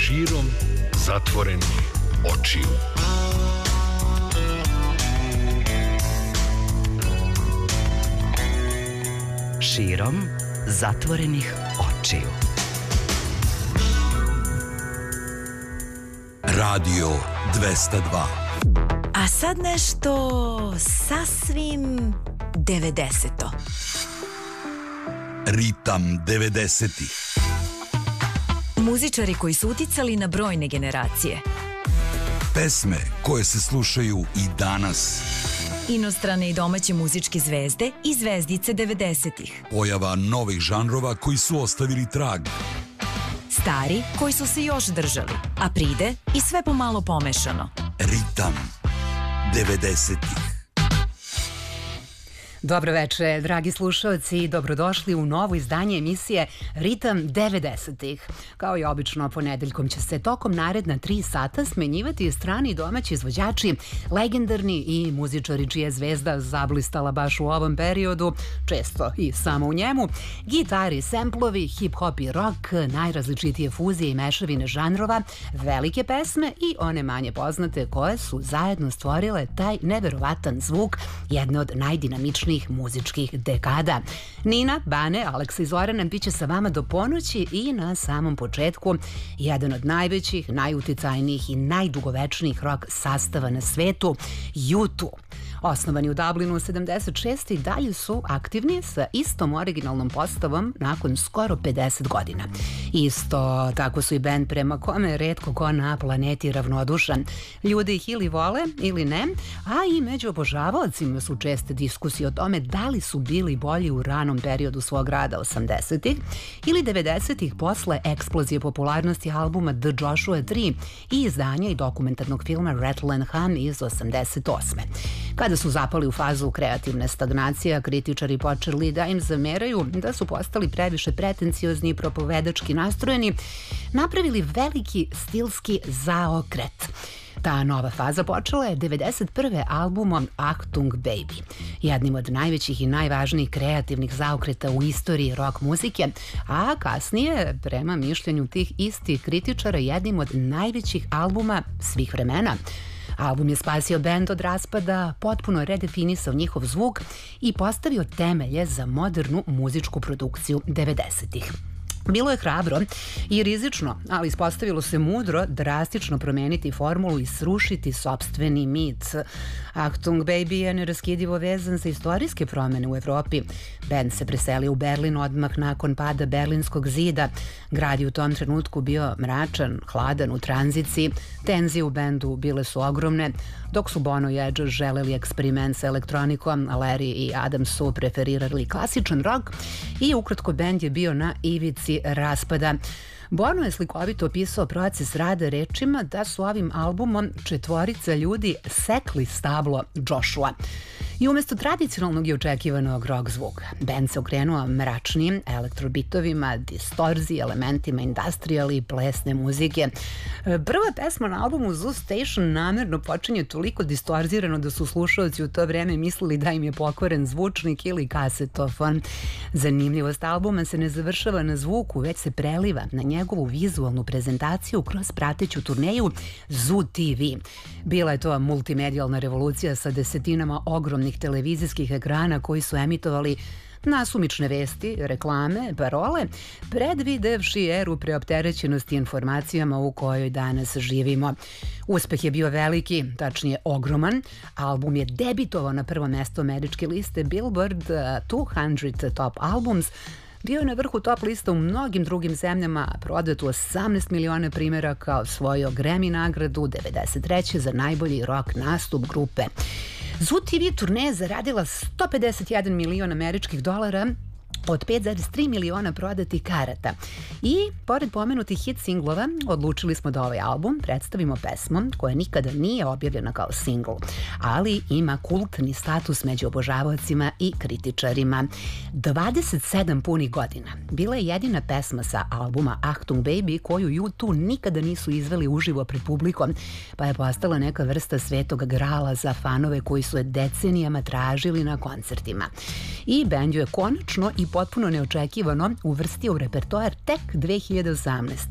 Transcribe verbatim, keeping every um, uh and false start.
Širom zatvorenih očiju. Širom zatvorenih očiju. Radio dvesta dva. A sad nešto sasvim devedeseto. Ritam devedesetih. Muzičari koji su uticali na brojne generacije. Pesme koje se slušaju i danas. Inostrane i domaće muzičke zvezde i zvezdice devedesetih. Pojava novih žanrova koji su ostavili trag. Stari koji su se još držali, a pride i sve pomalo pomešano. Ritam devedesetih. Dobro večer, dragi slušalci, i dobrodošli u novo izdanje emisije Ritam devedesetih. Kao i obično, ponedeljkom će se tokom naredna tri sata smenjivati strani i domaći izvođači, legendarni i muzičari čija je zvezda zablistala baš u ovom periodu, često i samo u njemu, gitari, semplovi, hip-hop i rock, najrazličitije fuzije i mešavine žanrova, velike pesme i one manje poznate koje su zajedno stvorile taj neverovatan zvuk jedne od najdinamičnijih muzičkih dekada. Nina, Bane, Aleksa i Zorana biće sa vama do ponoći i na samom početku jedan od najvećih, najuticajnijih i najdugovečnijih rock sastava na svetu, U dva. Osnovani u Dublinu sedamdeset šeste i dalje su aktivni sa istom originalnom postavom nakon skoro pedeset godina. Isto tako su i bend prema kome retko ko na planeti ravnodušan. Ljudi ih ili vole ili ne, a i među obožavaocima su česte diskusije o tome da li su bili bolji u ranom periodu svog rada osamdesetih ili devedesetih posle eksplozije popularnosti albuma The Joshua tri i izdanja i dokumentarnog filma Rattle and Hum iz osamdeset osme. Kada su zapali u fazu kreativne stagnacije, kritičari počeli da im zameraju da su postali previše pretenciozni i propovedački nastrojeni, napravili veliki stilski zaokret. Ta nova faza počela je devedeset prve albumom Achtung Baby, jednim od najvećih i najvažnijih kreativnih zaokreta u istoriji rock muzike, a kasnije, prema mišljenju tih istih kritičara, jednim od najvećih albuma svih vremena. Album je spasio bend od raspada, potpuno redefinisao njihov zvuk i postavio temelje za modernu muzičku produkciju devedesetih. Bilo je hrabro i rizično, ali ispostavilo se mudro drastično promeniti formulu i srušiti sopstveni mit. Achtung Baby je neraskidivo vezan za istorijske promene u Evropi. Bend se preselio u Berlin odmah nakon pada Berlinskog zida. Grad je u tom trenutku bio mračan, hladan, u tranziciji. Tenzije u bendu bile su ogromne, dok su Bono i Edge želeli eksperiment sa elektronikom, a Larry i Adam su preferirali klasičan rock i ukratko bend je bio na ivici raspada. Bono je slikovito opisao proces rada rečima da su ovim albumom četvorica ljudi sekli stablo Joshua. I umesto tradicionalnog i očekivanog rock zvuka, band se okrenuo mračnim elektrobitovima, distorziji, elementima industrial i plesne muzike. Prva pesma na albumu Zoo Station namerno počinje toliko distorzirano da su slušalci u to vreme mislili da im je pokvaren zvučnik ili kasetofon. Zanimljivost albuma se ne završava na zvuku, već se preliva na njegovu vizualnu prezentaciju kroz prateću turneju Zoo T V. Bila je to multimedijalna revolucija sa desetinama ogromnih televizijskih ekrana koji su emitovali nasumične vesti, reklame, parole, predvidevši eru preopterećenosti informacijama u kojoj danas živimo. Uspeh je bio veliki, tačnije ogroman. Album je debitovao na prvo mesto američke liste Billboard dvesta Top Albums, bio je na vrhu top lista u mnogim drugim zemljama, prodat u osamnaest miliona primjeraka, osvojio Grammy nagradu devedeset treće za najbolji rock nastup grupe. Zoo T V turneja zaradila sto pedeset jedan milion američkih dolara od pet zarez tri miliona prodatih karata. I, pored pomenutih hit singlova, odlučili smo da ovaj album predstavimo pesmom koja nikada nije objavljena kao singl, ali ima kultni status među obožavaocima i kritičarima. dvadeset sedam punih godina bila je jedina pesma sa albuma Achtung Baby koju U dva nikada nisu izveli uživo pred publikom, pa je postala neka vrsta svetog grala za fanove koji su je decenijama tražili na koncertima. I bend ju je konačno i potpuno neočekivano uvrstio u repertoar tek dve hiljade osamnaeste.